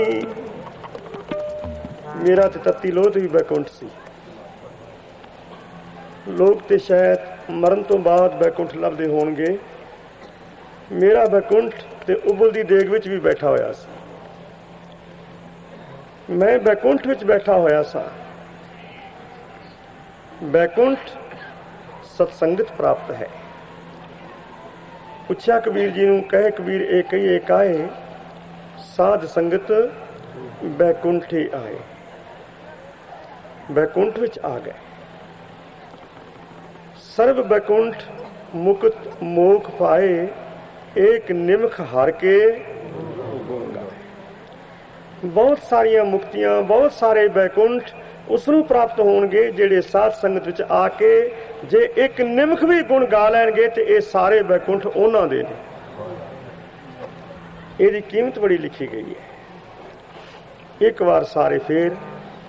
मेरा ते तत्ती लोध भी बैकुंठ सी। लोग ते शायद मरण तो बाद बैकुंठ लभदे होणगे, मेरा बैकुंठ ते उबलदी देग विच भी बैठा होया सी। मैं बैकुंठ विच बैठा होया सा। बैकुंठ सत्संगत प्राप्त है। पुछया कबीर जी नूं, कहे कबीर एक कही एक आए, साध संगत बैकुंठे आए। बैकुंठ विच आ गए। सर्व बैकुंठ मुक्त मोख पाए, एक निमख हार के गुण गाए। बहुत सारिया मुक्तियां, बहुत सारे बैकुंठ उसनूं प्राप्त होणगे ਜਿਹੜੇ ਸਾਧ ਸੰਗਤ ਵਿੱਚ ਆ ਕੇ ਜੇ ਇੱਕ ਨਿਮਖ ਵੀ ਗੁਣ ਗਾ ਲੈਣਗੇ ਤੇ ਇਹ ਸਾਰੇ ਬੈਕੁੰਠ ਉਹਨਾਂ ਦੇ ਨੇ। ਇਹਦੀ ਕੀਮਤ ਬੜੀ ਲਿਖੀ ਗਈ ਹੈ। ਇੱਕ ਵਾਰ ਸਾਰੇ ਫੇਰ